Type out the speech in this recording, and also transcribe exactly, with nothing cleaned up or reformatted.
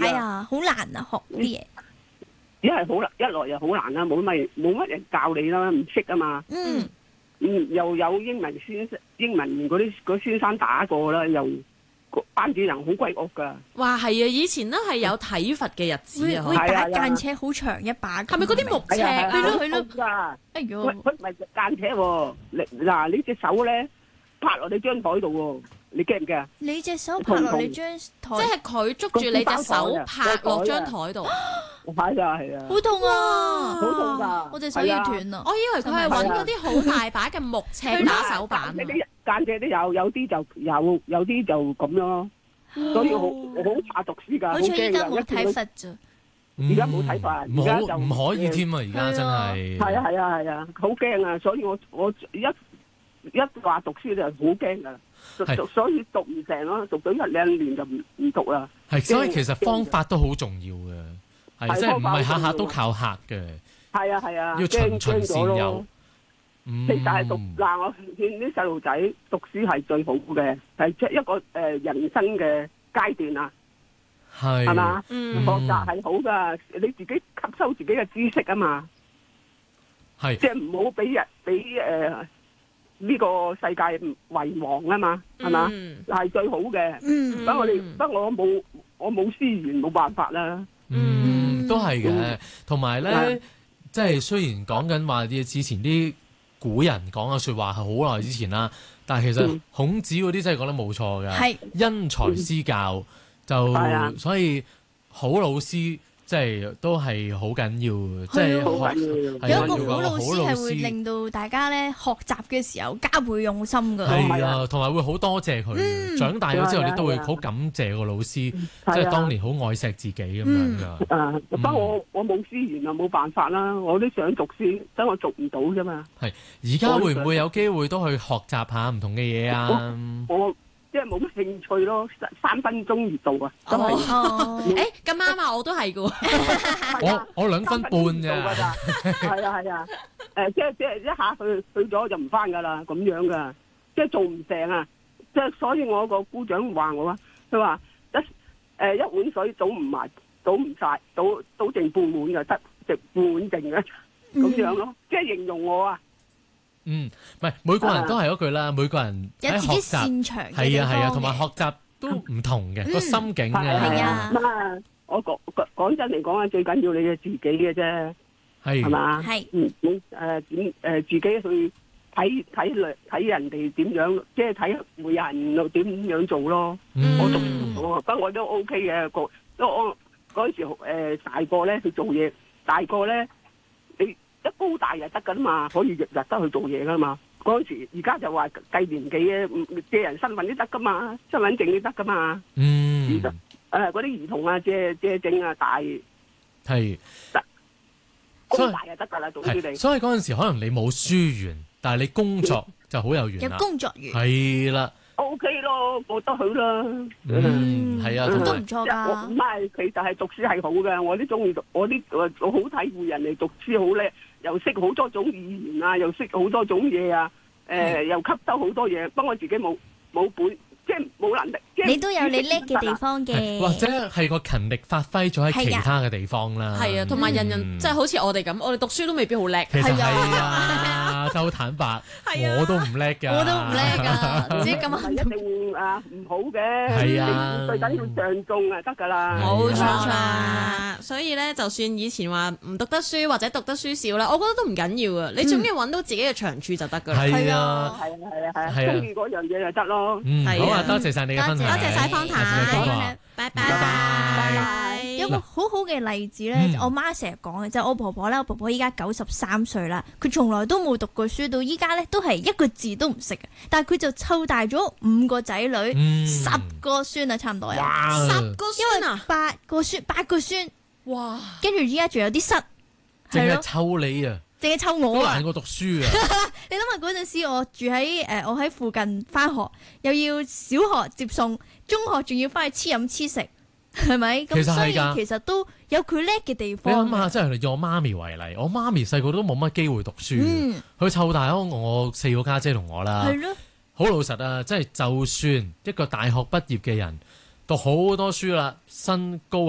解啊？好難啊，學啲嘢。 一係好難，一來又好難啦，冇咪冇乜人教你啦，唔識啊嘛。 嗯嗯，又有英文先生、英文嗰啲嗰先生打過啦，又班主任好鬼惡噶。 哇，係啊！以前都係有體罰嘅日子啊， 會會係啊打間尺好長一把， 係咪嗰啲木尺？ 係咯係咯噶。 哎呦， 佢佢唔係間尺喎，你嗱你隻手咧拍落你張台度喎，你驚唔驚啊？ 你隻手拍落你張台， 即係佢捉住你隻手拍落張台度， 係啊係啊， 好痛啊！ 好痛㗎我隻手要斷啦。 我以為佢係揾嗰啲好大把嘅木尺打手板啊。 間尺間尺都有，有啲就有，有啲就咁咯。所以我好我好怕讀書㗎，好好彩依驚㗎。 家冇體一見到罰咋。 而家冇睇法， 唔而家就好唔可以添啊！而家真係係啊係啊係啊，好驚啊！所以我我一一話讀書就好驚噶， 係讀所以讀唔成咯，讀咗一兩年就唔唔讀啦。 係，所以其實方法都好重要嘅，係係即係唔係下下方法好重要都靠客嘅， 係啊係啊， 要循循驚驚善誘咗咯。。 嗯其實係讀嗱，我勸啲細路仔讀書係最好嘅，係即係一個誒、呃、人生嘅階段啊， 係係嘛？ 嗯學習係好噶，你自己吸收自己嘅知識啊嘛， 係即係唔好俾人俾誒呢個世界遺忘啊嘛，係嘛？ 嗯係最好嘅。 嗯不過我哋不過我冇我冇資源，冇辦法啦。 嗯，都係嘅嗯， 同埋咧係， 即係雖然講緊話啲之前啲古人講嘅説話係好耐之前啦，但係其實嗯孔子嗰啲真係講得冇錯㗎。 係因材施教，就係啊所以好老師即係都係好緊要，即係係啊好學緊要。 係啊有一個好老要有個好老師係會師令到大家咧學習嘅時候加倍用心噶。 係啊， 係啊同埋會好多謝佢。 嗯長大咗之後， 係啊你都會係啊好感謝個老師，即係啊係當年好愛錫自己咁樣㗎。 啊！不過我我冇資源啊，冇辦法啦。我都想讀書，但我讀唔到啫嘛。 係而家會唔會有機會都去學習下唔同嘅嘢啊？ 我即係冇乜興趣咯，三三分鐘熱度啊，真係。 哦， 誒咁啱啊！我都係噶喎。 係啊我我兩分半三分鐘熱度㗎咋， 咋。係啊係啊，誒即係即係一下去去咗就唔翻噶啦，咁樣噶，即係做唔成啊！即係所以我個姑丈話我啊，佢話一誒一碗水倒唔埋，倒唔晒，倒倒剩半碗就得，剩半碗剩嘅咁樣咯，即係形容我啊。 嗯，唔係每個人都係嗰句啦，每個人有自己喺學習擅長嘅地係啊係啊， 方同埋學嘅。 習都唔同嘅個嗯心境係啊， 啊咁啊，我講講講真嚟講啊，最緊要你嘅自己嘅啫，係係嘛？ 係嗯，你誒點誒自己去睇睇兩睇人哋點樣，即係睇每人又點樣做咯。 嗯我讀唔到啊，不過我都 OK 嘅，個都我嗰陣時誒大個咧去做嘢，大個咧你一高大就得噶啦嘛，可以日日得去做嘢噶嘛。嗰陣時而家就話計年紀嘅，唔借人身份都得噶嘛，身份證都得噶嘛。 嗯誒嗰啲兒童啊，借借證啊，大係。所以高大就得噶啦，總之係， 你所以嗰陣時可能你冇書緣，但係你工作就好有緣有啦。 工作緣， 係啦， OK 咯，過得去啦。 嗯，係啊，同埋咁都唔錯我㗎唔。係，其實係讀書係好嘅，我啲中意讀，我啲我我好體會人哋讀書好叻，又識好多種語言啊，又識好多種嘢啊，誒、又吸收好多嘢，不過我自己冇冇本，即係冇能力。即係你都有你叻嘅地方係嘅， 或者係個勤力發揮咗喺其係啊他嘅地方啦。 係啊，同埋人嗯人即係好似我哋咁，我哋讀書都未必好叻。 其實係係啊，就好坦白， 係啊我都唔叻㗎， 我都唔叻㗎，唔知咁唔係一定啊唔好嘅， 係啊你最緊要上眾啊得㗎啦。 冇錯係啊啊，所以咧，就算以前話唔讀得書或者讀得書少啦，我覺得都唔緊要啊。你總要揾到自己嘅長處就得噶啦。 係係啊啊， 係啊係啊係係啊啊，中意嗰樣嘢就得咯。 嗯， 係啊好啊，多謝晒你嘅分享， 多謝晒方太下次再講過啊拜拜拜拜。 有個好好嘅例子咧， 嗯我媽成日講嘅就係我婆婆咧，我婆婆依家九十三歲啦，佢從來都冇讀過書，到依家咧都係一個字都唔識嘅，但係佢就湊大咗五個仔女， 嗯十個孫啊，差唔多有哇， 十個孫啊！ 八個孫，八個孫， 哇！ 跟住依家仲有啲室， 淨係係咯， 湊你啊， 淨係湊都我啊難！過讀書啊， 你諗下嗰陣時，我住喺誒、呃我喺附近翻學，又要小學接送，中學仲要翻去黐飲黐食，係咪？ 其實咁所以係㗎其實都有佢叻嘅地你方嘅。 諗下，真係以我媽咪為例，我媽咪細個都冇乜機會讀書嘅， 嗯， 佢湊大咗我四個家姐同我啦。 係咯， 好老實啊，即係就算一個大學畢業嘅人，讀好多書啦，身高